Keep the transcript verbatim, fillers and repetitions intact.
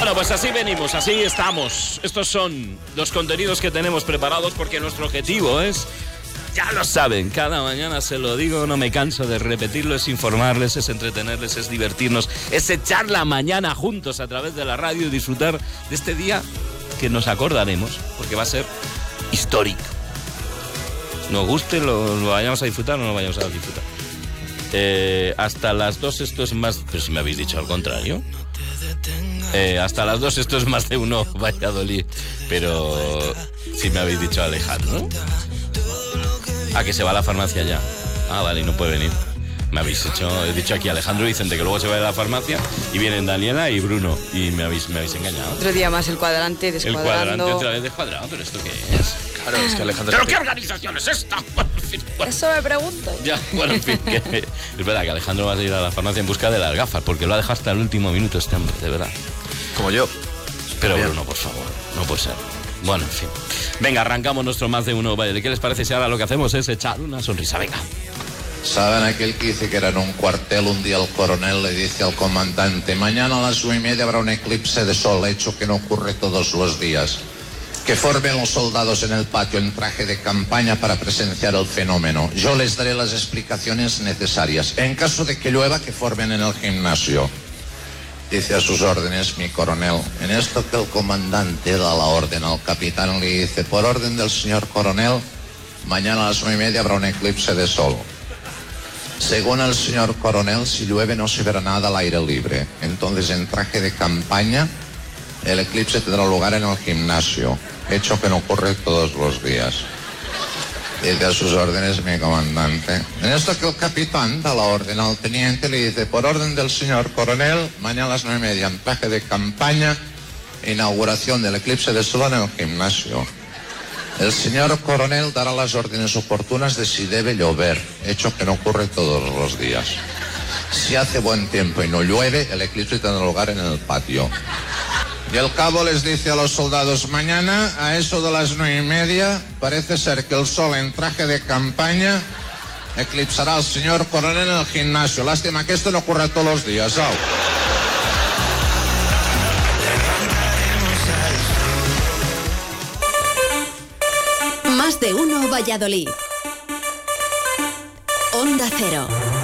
Bueno, pues así venimos, así estamos. Estos son los contenidos que tenemos preparados porque nuestro objetivo es, ya lo saben, cada mañana se lo digo, no me canso de repetirlo, es informarles, es entretenerles, es divertirnos, es echar la mañana juntos a través de la radio y disfrutar de este día que nos acordaremos, porque va a ser histórico. Nos guste, lo, lo vayamos a disfrutar o no lo vayamos a disfrutar. Eh, hasta las dos esto es más... Pero si me habéis dicho al contrario. Eh, hasta las dos esto es más de uno Valladolid. Pero si me habéis dicho Alejandro. Ah, que se va a la farmacia ya. Ah, vale, y no puede venir. Me habéis hecho, he dicho aquí Alejandro y Vicente que luego se va a la farmacia y vienen Daniela y Bruno y me habéis, me habéis engañado. Otro día más el cuadrante descuadrando. El cuadrante otra vez descuadrado, pero ¿esto qué es? Claro, es que Alejandro... ¿Pero qué organización es esta? Bueno, en fin, bueno. Eso me pregunto. Ya, bueno, en fin, que es verdad que Alejandro va a ir a la farmacia en busca de las gafas porque lo ha dejado hasta el último minuto este hombre, de verdad. Como yo. Pero Bien. Bruno, por favor, no puede ser. Bueno, en fin. Venga, arrancamos nuestro más de uno. Vale, ¿qué les parece si ahora lo que hacemos es echar una sonrisa? Venga. ¿Saben aquel que dice que era en un cuartel? Un día el coronel le dice al comandante: mañana a las nueve y media habrá un eclipse de sol, hecho que no ocurre todos los días. Que formen los soldados en el patio en traje de campaña para presenciar el fenómeno. Yo les daré las explicaciones necesarias. En caso de que llueva, que formen en el gimnasio. Dice: a sus órdenes, mi coronel. En esto que el comandante da la orden al capitán, le dice: por orden del señor coronel, mañana a las nueve y media habrá un eclipse de sol. Según el señor coronel, si llueve no se verá nada al aire libre. Entonces, en traje de campaña, el eclipse tendrá lugar en el gimnasio, hecho que no ocurre todos los días. Dice: a sus órdenes, mi comandante. En esto que el capitán da la orden al teniente, le dice: por orden del señor coronel, mañana a las nueve y media, en traje de campaña, inauguración del eclipse de sol en el gimnasio. El señor coronel dará las órdenes oportunas de si debe llover, hecho que no ocurre todos los días. Si hace buen tiempo y no llueve, el eclipse tendrá lugar en el patio. Y el cabo les dice a los soldados: mañana, a eso de las nueve y media, parece ser que el sol en traje de campaña eclipsará al señor coronel en el gimnasio. Lástima que esto no ocurra todos los días. ¡Au! Más de uno Valladolid. Onda Cero.